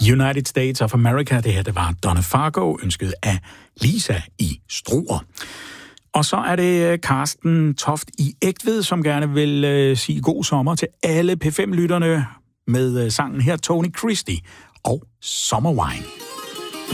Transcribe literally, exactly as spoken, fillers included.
United States of America. Det her, det var Donna Fargo, ønsket af Lisa i Struer. Og så er det Carsten Toft i Egtved, som gerne vil øh, sige god sommer til alle P fem-lytterne med øh, sangen her, Tony Christie og Summer Wine.